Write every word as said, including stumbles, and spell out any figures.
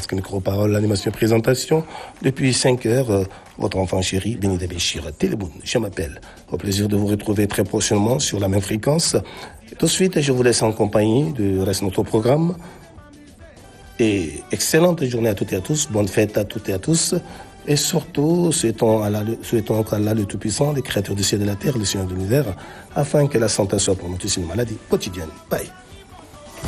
Masque Micro-Parole, l'animation et présentation. Depuis cinq heures, euh, votre enfant chéri, Benida Béchir Téléboun, je m'appelle. Au plaisir de vous retrouver très prochainement sur la même fréquence. Et tout de suite, je vous laisse en compagnie de reste notre programme. Et excellente journée à toutes et à tous, bonne fête à toutes et à tous. Et surtout, souhaitons à Allah, souhaitons à Allah le Tout-Puissant, le Créateur du ciel et de la terre, le Seigneur de l'univers, afin que la santé soit pour nous tous une maladie quotidienne. Bye.